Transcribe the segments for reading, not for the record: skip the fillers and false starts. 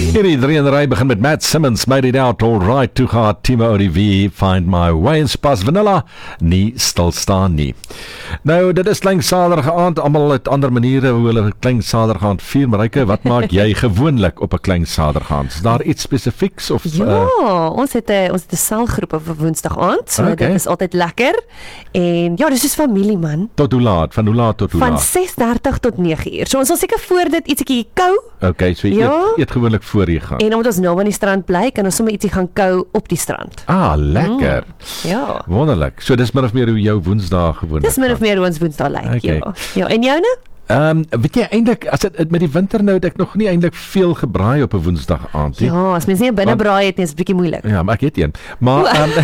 Hierdie 3 in die ry begin met Matt Simmons, Made It Out Alright, Too Hard, Timo ODV, Find My Way, en Spas Vanilla, nie stilstaan nie. Nou, dit is Kleinsaterige aand, almal het ander maniere hoe hulle Kleinsaterige aand vier, Marijke, wat maak jy gewoonlik op 'n Kleinsaterige aand? Is daar iets spesifieks? Of, ons het 'n selgroep op 'n Woensdag aand, so dit is altyd lekker, en ja, dis soos familie man. Tot hoe laat? Van hoe laat tot hoe laat? Van 6:30 tot 9:00, so ons sal seker voor dit ietsie kou. Okay, so jy eet gewoonlik voor jy gaan. En omdat ons nou aan die strand bly, kan ons sommer ietsie gaan kou op die strand. Lekker. Ja. Wonderlik. So dis min of meer hoe jou Woensdae gewoonlik. Dis min of meer hoe ons Woensdae lyk, ja. En joune? Weet jy eintlik, as dit met die winter nou, het ek nog nie eintlik veel gebraai op 'n Woensdag aand nie. Ja, as mens nie binne braai het nie, is dit bietjie moeilik. Ja, maar ek het een. Maar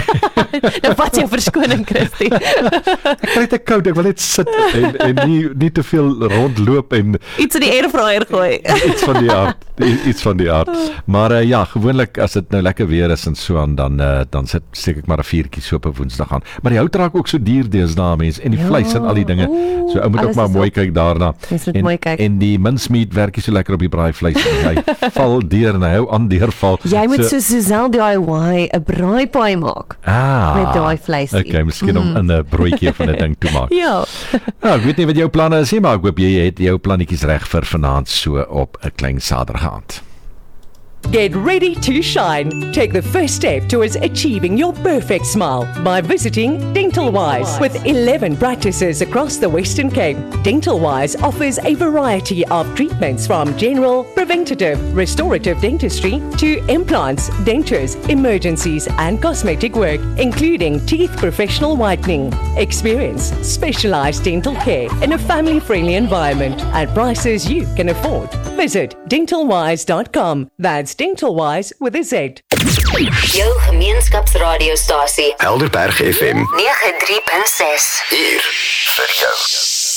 dan vat jy verskoning, Christie. Ek kry te koud, ek wil net sit en nie te veel rondloop en iets in die airfryer gooi. Iets van die aard. Maar ja, gewoonlik as dit nou lekker weer is en so aan, dan steek ek maar 'n vuurtjie so op 'n Woensdag aan. Maar die hout raak ook so duur deesdae, mense, en die vleis en al die dinge. So ou moet ook maar mooi kyk daarna. En die mincemeat werk so lekker op die braaivleis. Hy val deur en hy hou aan deurval. Jy moet so Suzelle DIY 'n braaipaai maak. Met daai vleisie. Okay, miskien om 'n broodjie van 'n ding te maak. Ja. Ek weet nie wat jou planne is nie, maar ek hoop jy het jou plannetjies reg vir vanaand so op 'n Kleinsaterige aand. Get ready to shine. Take the first step towards achieving your perfect smile by visiting Dental Wise. With 11 practices across the Western Cape, Dental Wise offers a variety of treatments from general, preventative, restorative dentistry to implants, dentures, emergencies and cosmetic work, including teeth professional whitening. Experience specialized dental care in a family-friendly environment at prices you can afford. Visit dentalwise.com. That's Dentalwise with a Z. Jou gemeenskapsradiostasie Helderberg FM 93.6 hier vir jou.